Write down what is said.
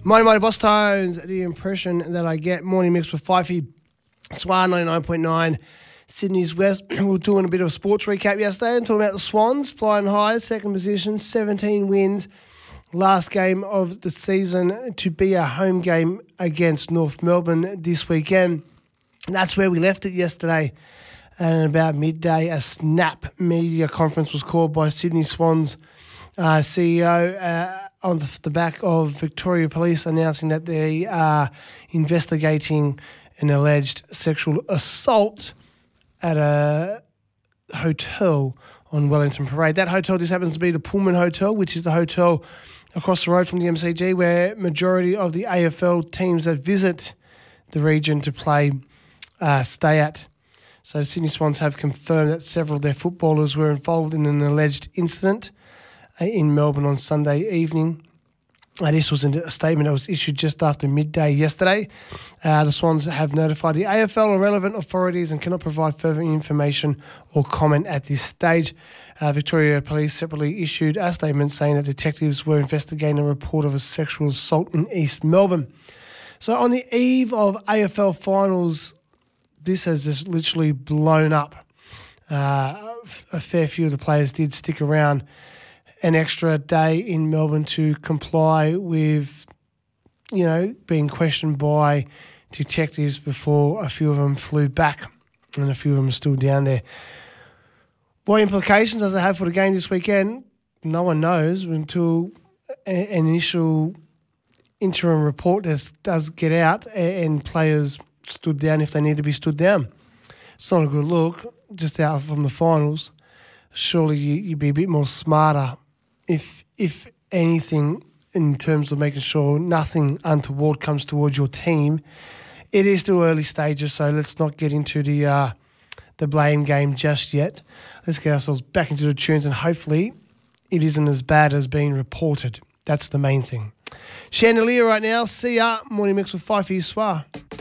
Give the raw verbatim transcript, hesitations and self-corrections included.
Mighty Mighty Boss Tones, the impression that I get. Morning mix with Fifey, Swan ninety-nine point nine, Sydney's West. We were doing a bit of a sports recap yesterday and talking about the Swans flying high, second position, seventeen wins. Last game of the season to be a home game against North Melbourne this weekend. And that's where we left it yesterday. And about midday, a snap media conference was called by Sydney Swans uh, C E O uh, on the, the back of Victoria Police announcing that they are investigating an alleged sexual assault at a hotel on Wellington Parade. That hotel just happens to be the Pullman Hotel, which is the hotel across the road from the M C G, where majority of the A F L teams that visit the region to play uh, stay at. So the Sydney Swans have confirmed that several of their footballers were involved in an alleged incident uh, in Melbourne on Sunday evening. Uh, this was a statement that was issued just after midday yesterday. Uh, the Swans have notified the A F L and relevant authorities and cannot provide further information or comment at this stage. Uh, Victoria Police separately issued a statement saying that detectives were investigating a report of a sexual assault in East Melbourne. So on the eve of A F L finals, this has just literally blown up. Uh, a fair few of the players did stick around an extra day in Melbourne to comply with, you know, being questioned by detectives before a few of them flew back, and a few of them are still down there. What implications does it have for the game this weekend? No one knows until an initial interim report does, does get out and players stood down if they need to be stood down. It's not a good look, just out from the finals. Surely you, you'd be a bit more smarter if if anything, in terms of making sure nothing untoward comes towards your team. It is still early stages, so let's not get into the uh, the blame game just yet. Let's get ourselves back into the tunes, and hopefully it isn't as bad as being reported. That's the main thing. Chandelier right now. See ya. Morning mix with Fifey Soir.